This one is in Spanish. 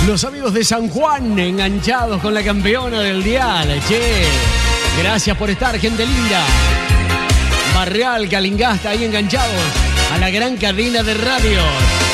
Los amigos de San Juan enganchados con la campeona del dial. Che, gracias por estar, gente linda. Barreal, Calingasta, ahí enganchados a la gran cadena de radios.